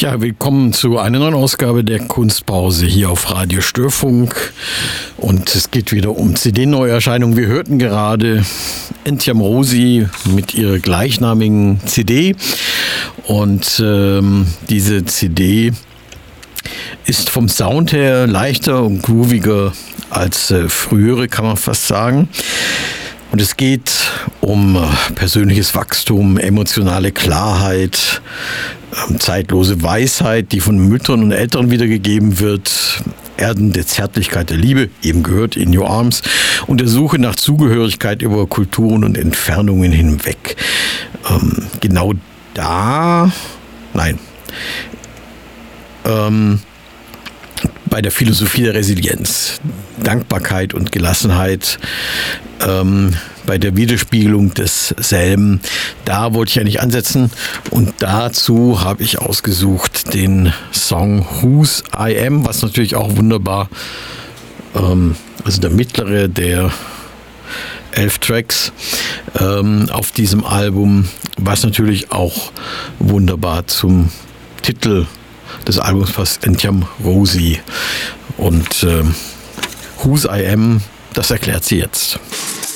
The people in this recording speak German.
Ja, willkommen zu einer neuen Ausgabe der Kunstpause hier auf Radio Störfunk. Und es geht wieder um CD-Neuerscheinungen. Wir hörten gerade Entyam Rosie mit ihrer gleichnamigen CD. Und diese CD ist vom Sound her leichter und grooviger als frühere, kann man fast sagen. Und es geht um persönliches Wachstum, emotionale Klarheit, zeitlose Weisheit, die von Müttern und Eltern wiedergegeben wird, erdende Zärtlichkeit der Liebe, eben gehört In Your Arms, und der Suche nach Zugehörigkeit über Kulturen und Entfernungen hinweg. Bei der Philosophie der Resilienz, Dankbarkeit und Gelassenheit, bei der Widerspiegelung desselben, da wollte ich eigentlich ansetzen, und dazu habe ich ausgesucht den Song Whose I Am, was natürlich auch wunderbar, also der mittlere der 11 Tracks auf diesem Album, was natürlich auch wunderbar zum Titel des Albums passt, Entyam Rosie. Und Whose I Am, das erklärt sie jetzt.